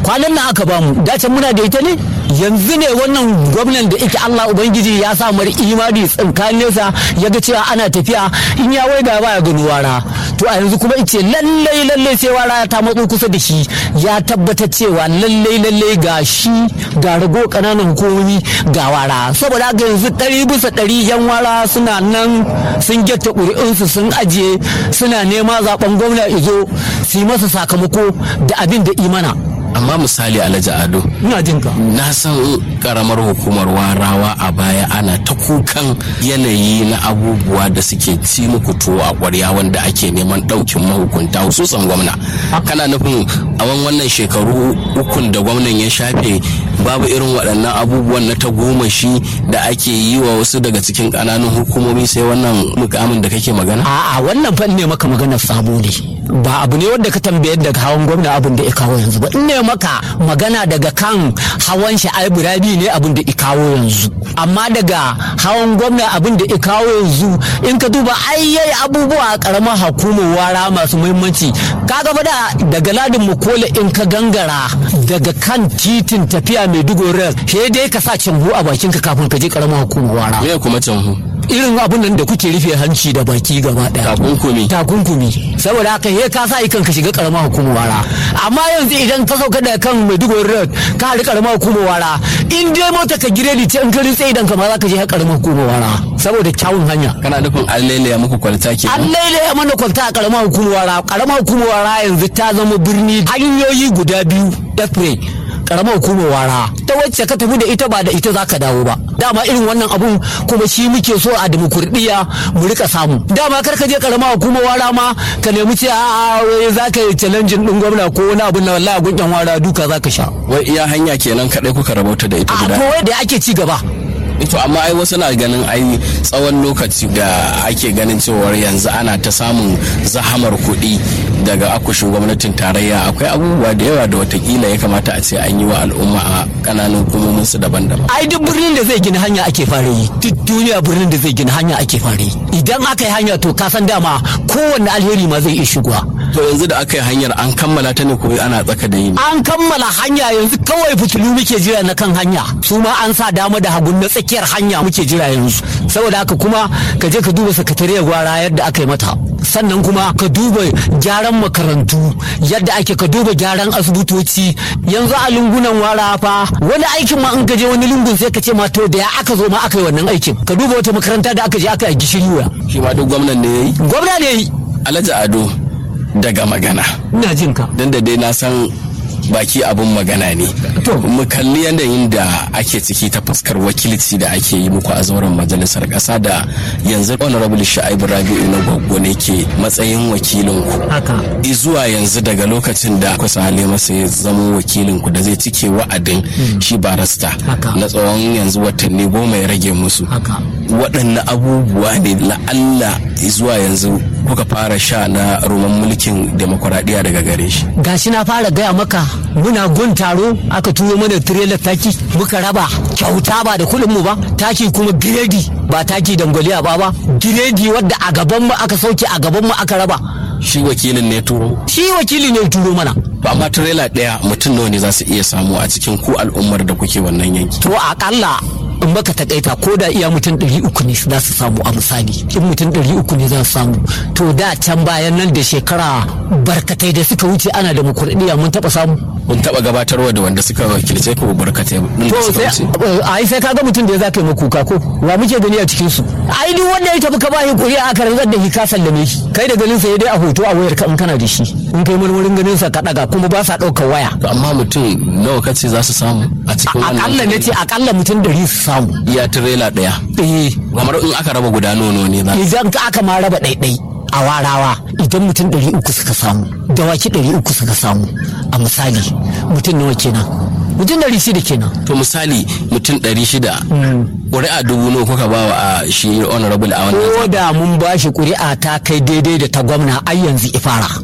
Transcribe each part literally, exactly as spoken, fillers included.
kwanan nan aka bamu dace muna da ita ne yanzu ne wannan gwamnan da yake Allah ubangiji ya sa mu imani tsinkanin sa yaga cewa ana tafiya in ya waiga ba ya gani wara to a yanzu kuma ice lallai lallai sai wara ta matso kusa da shi ya tabbatar cewa lallai lallai ga shi ga rago kananan hukumomi ga wara saboda haka yanzu ɗari bisa ɗari yan wara suna nan sun getta ƙuri'unsu sun ajiye suna nema zaben gwamna izo su yi masa sakamako da abin da imana. Amma misali Alhaji Ado, ina jin ka. Na san karamar hukumar Warawa a baya ana ta kukan yanayi na abubuwa da suke ci muku tuwo a ƙwarya wanda ake neman ɗaukin mahukunta hususan gwamna. Kana nufin a wannan shekaru ukun da gwamnan ya shafe babu irin waɗannan abubuwan na tagomashi da ake yi wa wasu daga cikin ƙananan hukumomi sai wannan mukamin da kake magana? A'a wannan fa ne maka maganar sabo ne. Ba abu ne wanda ka tambaye daga hawan gwamna abin da ya kawo yanzu ba. In ne maka magana daga kan hawan shi Rabi ne abin da ya kawo yanzu. Amma daga hawan gwamna abin da ya kawo yanzu in ka duba ai yayi abubuwa a karamar hukumar Wara masu muhimmanci. Kaga fa da daga ladin Mukola in ka gangara daga kan titin tafiya Maiduguri sai dai ka sa canhu a bakin ka kafin ka je karamar hukumar Wara. Me kuma canhu? Irin abin nan da kuke rufe hanci da baki gaba daya. Takunkumi. Takunkumi. Saboda haka he ka sa ikan ka shiga karamar hukumar Wara. Amma yanzu idan ka sauka da kan Maiduguri Road ka haɗu karamar hukumar Wara in dai mota ka giredi ce in ka ritse idan ka ma za ka je karamar hukumar Wara saboda kyawun hanya. Kana nufin an lailaya muku kwalta ke? An lailaya mana kwalta a karamar hukumar Wara. Karamar hukumar Wara yanzu ta zama birni hanyoyi guda biyu dafre. Karamar hukumar Wara ta wacce ka tafi da ita ba da ita zaka dawo ba. Dama irin wannan abun kuma shi muke so a demokradiyya mu rika samu. Dama kar ka je karamar hukumar Wara ma ka nemi ce a wai zaka yi challenge din gwamna ko wani abun na wallahi gunjan Wara duka zaka sha. Wai iya hanya kenan kadai kuka rabauta da ita guda. A to wai da ake ci gaba. Ito amma ai wasu na ganin ai tsawon lokaci da ake ganin cewar yanzu ana ta samun zahamar kuɗi daga akushin gwamnatin tarayya akwai abubuwa da yawa da watakila ya kamata a ce an yi wa al'umma a kananan hukumomin su daban-daban. Ai duk birnin da zai gina hanya ake fara yi duk duniya birnin da zai gina hanya ake fara yi idan aka yi hanya to ka san dama kowanne alheri ma zai iya shigowa. To yanzu da aka yi hanyar an kammala ta ne ko ana tsaka da yi? An kammala hanya yanzu kawai fitilu muke jira na kan hanya su ma an sa dama da hagun na tsakiyar hanya muke jira yanzu saboda haka kuma ka je ka duba sakatariyar Gwara yadda aka yi mata sannan kuma ka duba gyaran makarantu yadda ake ka duba gyaran asibitoci yanzu a lungunan Wara fa wani aikin ma in ka je wani lungun sai ka ce ma to da ya aka zo ma aka yi wannan aikin ka duba wata makaranta da aka je aka yi gishiriwa shi ma duk gwamnan ne yayi gwamna ne yayi. Alhaji Ado daga magana ina jin ka dan da dai na san baki abun magana ne. Mu kalli yanayin da ake ciki ta fuskar wakilci da ake yi muku a zauren majalisar ƙasa da yanzu honorable Sha'ibu Rabi'u na Gwaggo ne ke matsayin wakilin ku. Haka. Zuwa yanzu daga lokacin da kusa hale masa ya zama wakilin ku da zai cike wa'adin hmm. shi barasta na tsawon yanzu watanni goma ya rage musu. Haka. Waɗanne abubuwa ne la'alla zuwa yanzu kuka fara sha na roman mulkin demokuraɗiyya daga gare shi? Gashi na fara gaya maka muna gun taro aka turo mana trailer taki muka raba kyauta ba da kuɗin mu ba taki kuma giredi ba taki dangwaliya ba ba giredi wadda a gaban mu aka sauke a gaban mu aka raba. Shi wakilin ne turo? Shi wakili ne turo mana. Ba ma trailer ɗaya mutum nawa ne za su iya samu a cikin ku al'ummar da kuke wannan yanki? To akalla in baka takaita ko da iya mutum ɗari uku ne za su samu a misali in mutum ɗari uku ne za su samu to da can bayan nan da shekara barkatai da suka wuce ana da mukurɗiya mun taɓa samu. Mun taɓa gabatarwa da wanda suka wakilce ko barkatai ɗin da suka wuce? Ai sai ka ga mutum da ya za ka yi makuka ko wa muke gani a cikin su. Ai duk wanda ya tafi ka ba shi kuri'a aka rantsar da shi ka sallame shi kai da ganin sa ya dai a hoto a wayar ka in kana da shi in kai marmarin ganin sa ka ɗaga kuma ba sa ɗaukar waya. Amma mutum nawa kace za su samu a cikin wannan? Akalla ne ce akalla mutum ɗari su samu. Iya tirela ɗaya. Eh. Kamar in aka raba guda nono ne za. Idan aka ma raba ɗaiɗai a Warawa idan mutum ɗari uku suka samu dawaki ɗari uku suka samu a misali mutum nawa kenan mutum ɗari shida kenan. To misali mutum ɗari shida ƙuri'a dubu nawa kuka ba wa a shi honorable a wannan? Ko da mun ba shi ƙuri'a ta kai daidai da ta gwamna ai yanzu ifara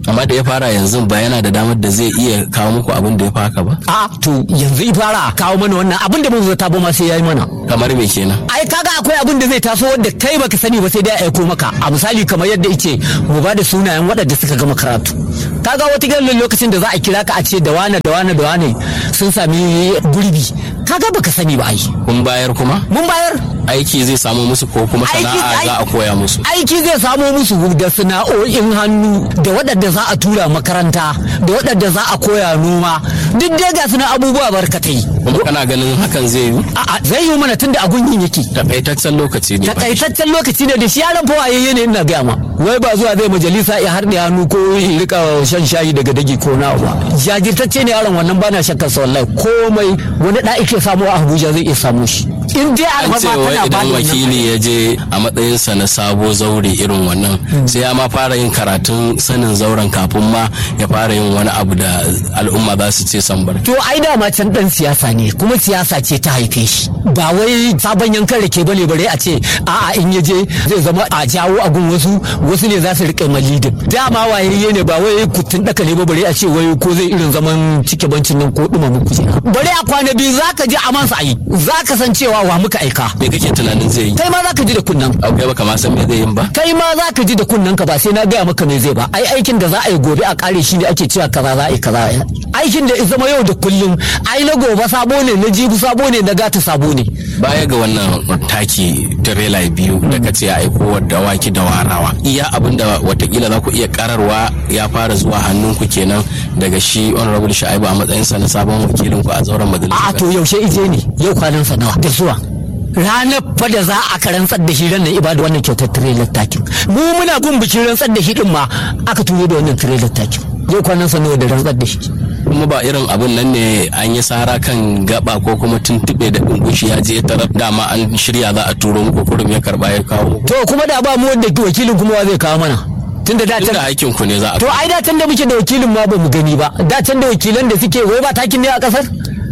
amma da ya fara yanzu ba yana da damar da zai iya kawo muku abin da ya faka ba a to yanzu ya fara kawo mana wannan abin da mun zata ba ma sai yayi mana. Kamar me kenan? Ai kaga akwai abin da zai taso wanda kai baka sani ba sai dai a aiko maka. A misali kamar yadda yake mu ba da sunayen waɗanda suka gama karatu. Kaga wata gallon lokacin da za a kira ka a ce da wane da wane da wane sun sami gurbi. Kaga baka sani ba ai. Kun bayar kuma? Mun bayar. Aiki zai samu musu ko kuma sana'a za a koya musu? Aiki zai samu musu da sana'o'in hannu da waɗanda za a tura makaranta da waɗanda za a koya noma duk dai ga suna abubuwa barkatai. Kuma kana ganin hakan zai yi? A'a zai yi mana tunda a gunyin yake. Takaitaccen lokaci ne. Takaitaccen lokaci ne da shi yaran fa waye ne ina gaya ma. Wai ba zuwa zai majalisa ya harɗe hannu ko ya rika shan shayi daga dagi ko na ba. Jajirtacce ne yaron wannan bana shakkar sa wallahi komai wani da yake samu a Abuja zai iya samu shi. In dai alfarma tana ba idan wakili ya je a matsayinsa na sabo zaure irin wannan sai ya ma fara yin karatun sanin zauren kafin ma ya fara yin wani abu da al'umma za su ce san bar. To ai dama can dan siyasa ne kuma siyasa ce ta haife shi ba wai sabon yankan rake bane bare a ce a'a in ya je zai zama a jawo a gun wasu wasu ne za su rike malidin dama wayayye ne ba wai kutun daka ne ba bare a ce wai ko zai irin zaman cike bancin nan ko duma muku ce bare a kwana biyu zaka ji amansa ai zaka san cewa wa muka aika. Me kake tunanin zai yi? Kai ma zaka ji da kunnan. Kai baka ma san me zai yi ba? Kai ma zaka ji da kunnan ka ba sai na gaya maka me zai ba. Ai aikin da za a yi gobe a kare shi ne ake cewa kaza za a yi kaza. Aikin da zama yau da kullum ai na gobe sabo ne na jibi sabo ne na gata sabo ne. Baya ga wannan taki tirela biyu da kace ya aiko da waki da warawa. Iya abinda watakila za ku iya kararwa ya fara zuwa hannunku kenan daga shi honorable Shaibu a matsayin sa na sabon wakilin ku a zauren majalisa. A to yaushe ije ne yau kwanan sa nawa da zuwa. Ranar fa da za a karantsar da shi ran nan ibada wannan kyautar trailer takin mu muna gun bikin rantsar da shi din ma aka turo da wannan trailer takin yau kwanan sa nawa da rantsar da shi. Kuma ba irin abun nan ne an yi sara kan gaba ko kuma tuntube da dungushi ya je tarar dama an shirya za a turo muku kurum ya karba ya kawo. To kuma da ba mu wanda wakilin kuma wa zai kawo mana. Tunda da can aikin ku ne za a. To ai da can da muke da wakilin ma ba mu gani ba da can da wakilan da suke wai ba takin ne a kasar.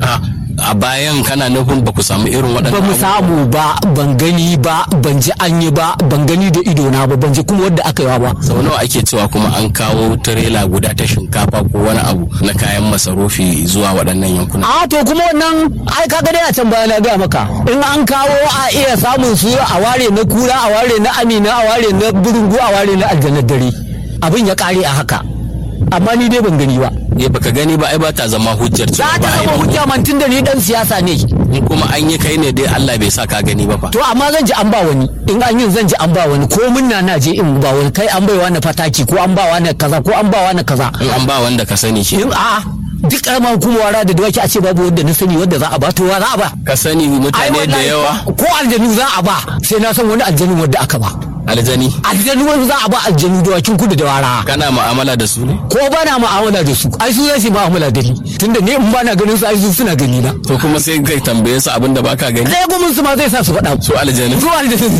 A bayan kana nufin ba ku samu irin waɗannan ba mu samu ba ban gani ba ban ji an yi ba ban gani da ido na ba ban ji kuma wanda aka yi ba. Sau nawa ake cewa kuma an kawo tirela guda ta shinkafa ko wani abu na kayan masarufi zuwa waɗannan yankuna. A to kuma wannan ai kaga dai a can baya na gaya maka in an kawo a iya samun su a ware na kura a ware na amina a ware na burungu a ware na aljanar dare abin ya kare a haka amma ni dai ban gani ba. Ya baka gani ba ai ba ta zama hujjar cewa ba ai. Za ta zama hujja man tunda ni dan siyasa ne. In kuma an yi kai ne dai Allah bai sa ka gani ba fa. To amma zan ji an ba wani in an yin zan ji an ba wani ko mun na na je in ba wani kai an baiwa na fataki ko an ba wani kaza ko an ba wani kaza. In an ba wanda ka sani ke. In a'a duk karamar hukumar wara da dawaki a ce babu wanda na sani wanda za a ba to wa za a ba. Ka sani mutane da yawa. Ko aljanu za a ba sai na san wani aljanu wanda aka ba. Aljani aljanu wanda za a ba aljanu dawakin kudu da wara. Kana mu'amala da su ne? Ko ba na mu'amala da su ai su zai mu'amala da ni tunda ne in ba na ganin su ai su suna gani na. To kuma sai kai tambaye su abin da baka gani. Sai gumin su ma zai sa su faɗa. Su aljanu. Su aljanu.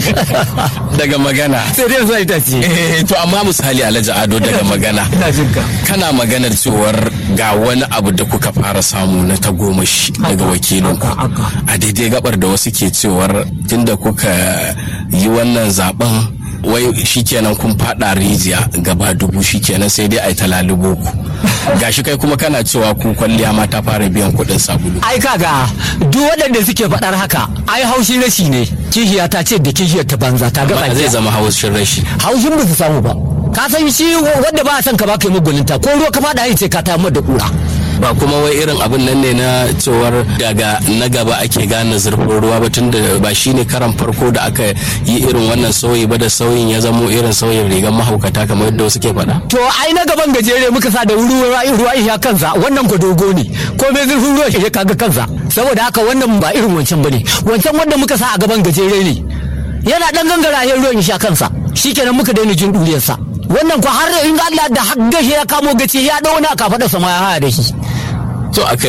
Daga magana. Sai dai sai ta ce. Eh to amma misali Alhaji Ado daga magana. Ina jin ka. Kana maganar cewar ga wani abu da kuka fara samu na tagomashi daga wakilin ku. A daidai gabar da wasu ke cewar tunda kuka yi wannan zaben wai shikenan kun fada rijiya gaba dubu shikenan sai dai ai talalubo ku gashi kai kuma kana cewa ku kwalliya ma ta fara biyan kuɗin sabulu. Ai kaga duk waɗanda suke faɗar haka ai haushin rashi ne kishiya ta ce da kishiyar ta banza ta ga zai zama haushin rashi. Haushin ba su samu ba ka san shi wanda ba a son ka ba kai mugunta ko ruwa ka faɗa sai ka tayar da kura. Ba kuma wai irin abin nan ne na cewar daga na gaba ake gane zurfin ruwa ba tunda ba shine karan farko da aka yi irin wannan sauyi ba da sauyin ya zamo irin sauyin rigar mahaukata kamar yadda wasu ke faɗa. To ai na gaban gajere muka sa da ruwa ruwa ya kansa wannan ko dogo ne ko mai zurfin ruwa ya kaga kansa saboda haka wannan ba irin wancan bane wancan wanda muka sa a gaban gajere ne yana dan gangara ya ruwan ya kansa shikenan muka daina jin duriyarsa wannan ko har in Allah da haggashi ya kamo gaci ya dauna ka faɗa sama ya haya da shi. To akai fa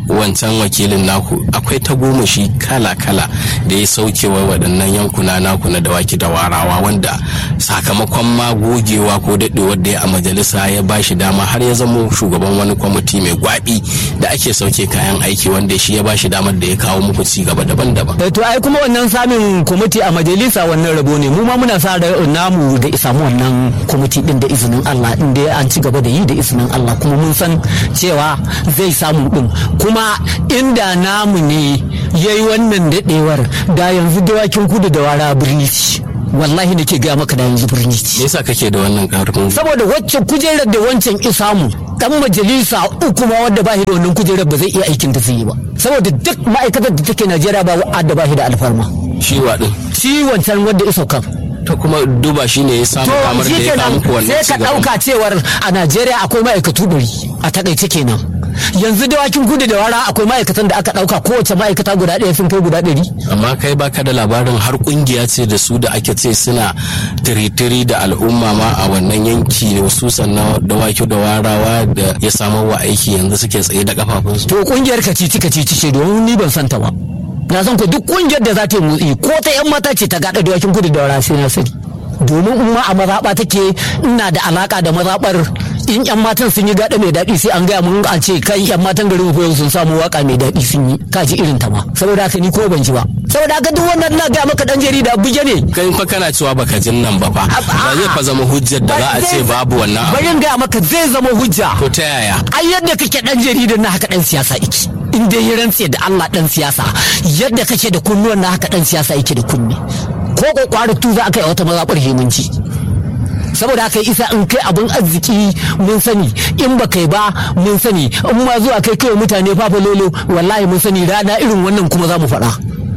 wancan wakilin naku akwai tagomashi kala-kala da ya sauke wa waɗannan yankuna naku na dawaki da warawa, wanda sakamakon ma gogewa ko daɗewar da ya a majalisa ya ba shi dama har ya zama shugaban wani kwamiti mai gwaɓi da ake sauke kayan aiki, wanda shi ya ba shi damar da ya kawo muku ci gaba daban-daban. to ai kuma wannan samun kwamiti a majalisa wannan rabo ne, mu ma muna sa namu da isamu wannan kwamiti din da izinin Allah, inda an ci gaba da yi da izinin Allah, kuma mun san cewa zai samu din. Kuma inda namu ne yayi wannan daɗewar da yanzu dawakin kudu da wara birni ce, wallahi nake gaya maka da yanzu birni ce. Me yasa kake da wannan karfin? Saboda wacce kujerar da wancan isamu dan majalisa uku ma wanda ba shi da wannan kujerar ba zai iya aikin da zai yi ba, saboda duk ma'aikatar da take Najeriya ba wa'adda ba shi da alfarma. Shi wa din? Shi wancan wanda iso kan. To kuma duba shi ne ya samu damar da ya samu wannan sai ka dauka cewar a Najeriya akwai ma'aikatu ɗari a takaice kenan. Yanzu dawakin kudu da wara akwai ma'aikatan da aka dauka, kowace ma'aikata guda ɗaya sun kai guda ɗari. Amma kai baka da labarin har kungiya ce da su da ake ce suna tiritiri da al'umma ma a wannan yanki ne, wasu sannan dawaki da warawa da ya samar wa aiki yanzu suke tsaye da kafafunsu. To kungiyar kacici kacici ce, domin ni ban santa ba. Na san ko duk kungiyar da za ta yi motsi ko ta yan mata ce ta gada dawakin kudu da wara sai na sani, domin in ma a mazaɓa take ina da alaka da mazaɓar. In yan matan sun yi gada mai daɗi sai an gaya mun an ce kai yan matan garin koyo sun samu waka mai daɗi sun yi, ka ji irin ta ma. Saboda haka ni ko ban ji ba, saboda haka duk wannan na gaya maka dan jarida buge ne. Kai fa kana cewa baka jin nan ba fa, ba zai fa zama hujjar da za a ce babu wannan abu. Bari in gaya maka zai zama hujja. To ta yaya? Ai yadda kake dan jaridan na haka dan siyasa yake. In dai ya rantse da Allah dan siyasa, yadda kake da kunnuwan na haka dan siyasa yake da kunni. Ko kokwari tu za a kai wata mazaɓar hemunci. Saboda haka isa in kai abin arziki mun sani, in ba kai ba mun sani, in ma zuwa kai kai mutane fafa lolo wallahi mun sani, rana irin wannan kuma za mu faɗa.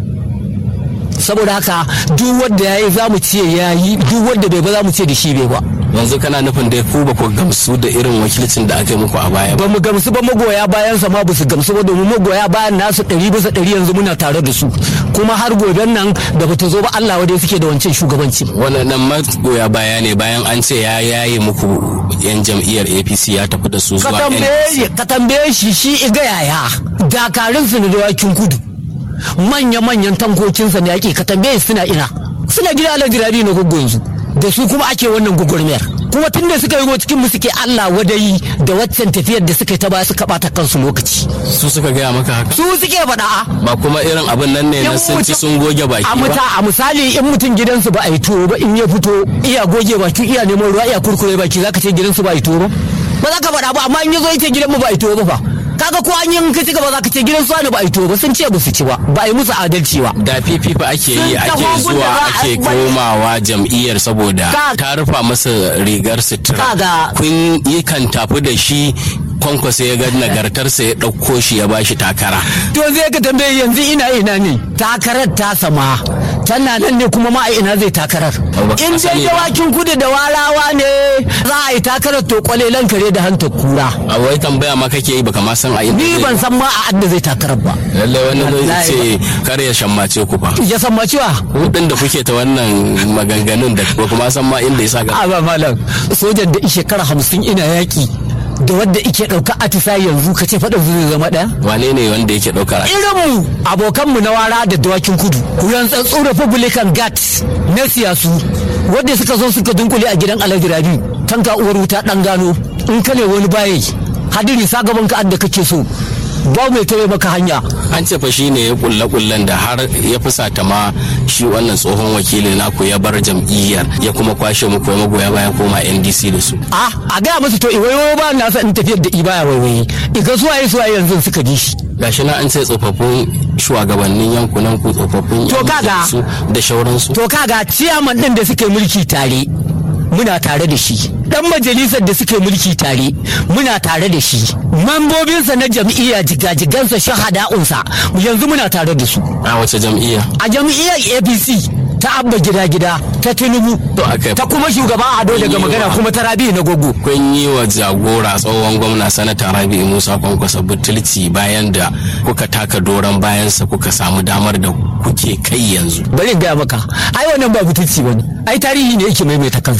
Saboda haka duk wanda ya yi za mu ce ya yi, duk wanda bai ba za mu ce da shi bai ba. Yanzu kana nufin dai ku ba ku gamsu da irin wakilcin da aka yi muku a baya ba? Ba mu gamsu ba, magoya bayan sa ma ba su gamsu ba, domin magoya bayan nasu ɗari bisa ɗari yanzu muna tare da su, kuma har goben nan da bata zo ba Allah wadai suke da wancan shugabanci. Wannan magoya baya ne bayan an ce ya yaye muku yan jam'iyyar A P C ya tafi da su zuwa N D C. Ka tambaye shi shi iga yaya dakarun su na dawakin kudu manya-manyan tankokinsa ne ake, ka tambaye suna ina, suna gida Alhaji Rabi na gugun su da su kuma ake wannan gugurmiyar. Kuma tun da suka yi cikin mu suke Allah wadayi da waccan tafiyar da suka yi ta ba suka bata kansu lokaci. Su suka gaya maka haka? Su suke faɗa. Ba kuma irin abin nan ne na sun ci sun goge baki ba? A misali in mutum gidansu ba a yi tuwo ba, in ya fito iya goge baki, iya neman ruwa, iya kurkure baki, za ka ce gidansu ba a yi tuwo ba? Ba za ka faɗa ba, amma in ya zo ya ce gidan mu ba a yi tuwo ba fa. Kaga ko an yi ka ci gaba za ka ce gidan su ne ba a yi tuwo ba, sun ce ba su ci ba, ba a yi musu adalci ba. Da fifi fa ake yi, ake zuwa ake komawa jam'iyyar saboda ta rufa masa rigar sutura. Kun yi kan tafi da shi, Kwankwasa ya ga nagartarsa ya ɗauko shi ya bashi takara. To zai ka tambaye yanzu ina ina ne takarar ta sama tana nan ne, kuma ma a ina zai takarar. In dai dawakin kudu da warawa ne za a yi takarar, to kwalelan kare da hanta kura. A wai tambaya ma kake yi baka ma san a inda ni ban san ma a adda zai takarar ba. Lallai wani zai ce kar ya shammace ku fa. Ya shammace wa? Hudin da kuke ta wannan maganganun da kuma san ma inda ya sa ga. A ba malam, sojan da shekara hamsin ina yaki da wanda ike ɗauka atisayi yanzu ka ce faɗin zai zama ɗaya? Wane ne wanda yake ɗaukar atisayi? Irinmu abokanmu na wara da dawakin kudu, rantsatsu Republican Guards na siyasu wadda suka zo suka dunkule a gidan Alhaji Rabi, tanka uwar wuta ɗan gano, in ka ne wani baye hadiri sa gaban ka adda kake so, ba mai tare maka hanya. An ce fa shine ya kulle kullen da har ya fusata ma shi wannan tsohon wakilin naku ya bar jam'iyyar ya kuma kwashe muku magoya bayan koma N D C da su. Ah, a ga musu to iwayo ba na sa in tafiyar da ibaya waiwaye. Iga suwaye suwaye yanzu suka ji shi. Gashi na an ce tsofaffin shugabannin yankunan ku, tsofaffin to kaga da shauransu. To kaga ciyaman din da suke mulki tare muna tare da shi, dan majalisar da suke mulki tare muna tare da shi, mambobinsa na jam'iyya jigajigansa shahada'unsa yanzu muna tare da su. A wace jam'iyya? A jam'iyyar A P C ta Abba Gida Gida, ta Tinubu, ta kuma shugaba Ado daga magana, kuma ta Rabi na Gogo. Kun yi wa jagora tsohon gwamna sanata Rabi Musa Kwankwasa butulci bayan da kuka taka doron bayansa kuka samu damar da kuke kai yanzu. Bari in gaya maka, ai wannan ba butulci bane, ai tarihi ne yake maimaita kansa.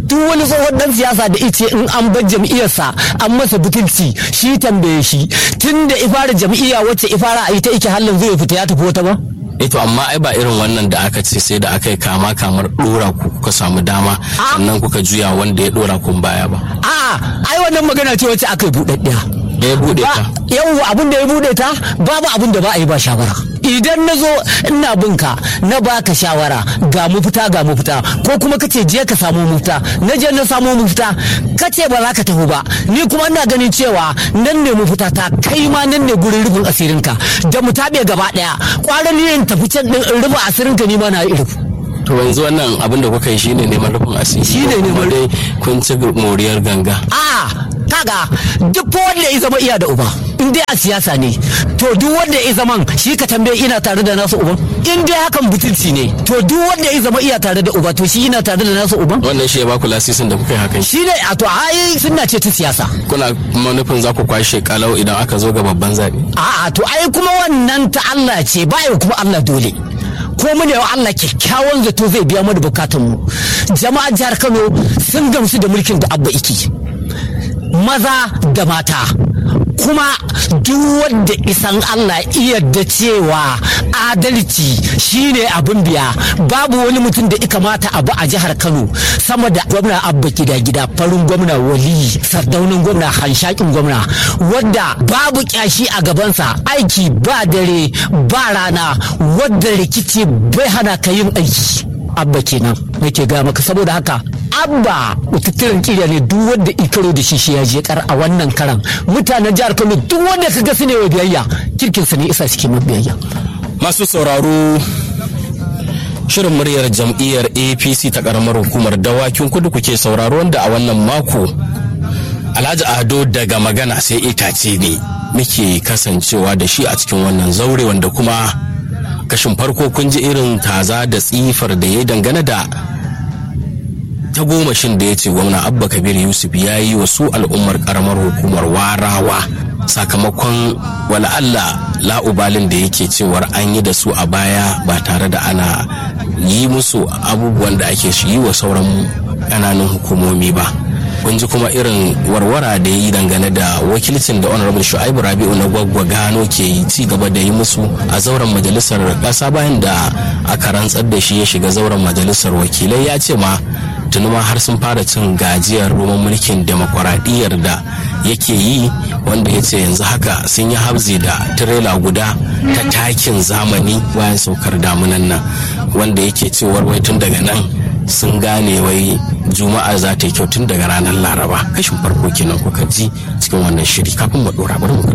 duk wani tsohon dan siyasa da ice in an bar jam'iyyarsa an masa butulci shi tambaye shi tun da ifara jam'iyya wacce ifara a ita ike halin zai fita ya tafi wata ba. Ito amma ai ba irin wannan da aka ce sai da aka yi kama kamar dora ku kuka samu dama sannan kuka juya wanda ya dora kun baya ba. A'a ai wannan magana ce wacce aka yi buɗaɗɗiya. Da ya buɗe ta. Yau abin da ya buɗe ta babu abin da ba a yi ba shawara. Idan na zo ina binka na baka shawara ga mafita ga mafita ko kuma kace je ka samu mafita na je na samu mafita kace ba za ka tafi ba ni kuma ina ganin cewa nan ne mafita ta kai ma nan ne gurin rufin asirinka da mu tabe gaba daya kwaran yin tafi can din rufe asirinka ni ma na yi rufu. To yanzu wannan abin da kuka yi shine neman rufin asiri. Shine neman dai kun ci moriyar ganga. A kaga duk wanda ya zama iya da uba in dai a siyasa ne to duk wanda ya zama shi ka tambaye ina tare da nasu uban in dai hakan butulci ne to duk wanda ya zama iya tare da uba to shi ina tare da nasu uban. Wannan shi ya baku lasisin da kuka yi hakan. Shi ne a to ai sunna ce ta siyasa. Kuna manufin za ku kwashe kalau idan aka zo ga babban zaɓe. A'a to ai kuma wannan ta Allah ce ba kuma Allah dole. Ko mu ne wa Allah kyakkyawan zato zai biya mana bukatun mu. Jama'a jihar Kano sun gamsu da mulkin da Abba iki. Maza da mata kuma duk wanda isan Allah iya da cewa adalci shine abin biya babu wani mutum da ika mata abu a jihar Kano sama da gwamna Abba gida gida farin gwamna wali sardaunin gwamna hanshakin gwamna wadda babu kyashi a gabansa aiki ba dare ba rana wadda rikici bai hana ka yin aiki. Abba kenan nake ga maka saboda haka Abba ututturen kirya ne duk wanda ikaro da shi shi ya je kar a wannan karan mutanen jihar Kano duk wanda kaga su ne wa biyayya kirkin su ne isa cikin biyayya. Masu sauraro shirin muryar jam'iyyar A P C ta karamar hukumar Dawakin Kudu kuke sauraro wanda a wannan mako Alhaji Ado daga magana sai itace ne muke kasancewa da shi a cikin wannan zaure wanda kuma kashin farko kun ji irin taza da tsifar da ya dangane da tagomashin da ya ce gwamna Abba Kabir Yusuf ya yi wa su al'ummar karamar hukumar Warawa sakamakon wala'alla la'ubalin da yake cewar an yi da su a baya ba tare da ana yi musu abubuwan da ake yi wa sauran ƙananan hukumomi ba. Kun ji kuma irin warwara da ya yi dangane da wakilcin da honorable Shu'aibu Rabi'u na Gwaggwa Gano ke yi ci gaba da yi musu a zauren majalisar ƙasa bayan da aka rantsar da shi ya shiga zauren majalisar wakilai. Ya ce ma tuni ma har sun fara cin gajiyar roman mulkin demokuraɗiyyar da yake yi wanda ya ce yanzu haka sun yi habzi da tirela guda ta takin zamani bayan saukar damunan nan wanda yake cewar wai tun daga nan sun gane wai juma'a za ta yi kyau tun daga ranar laraba. Kashin farko kenan kuka ji cikin wannan shiri kafin mu dora bari mu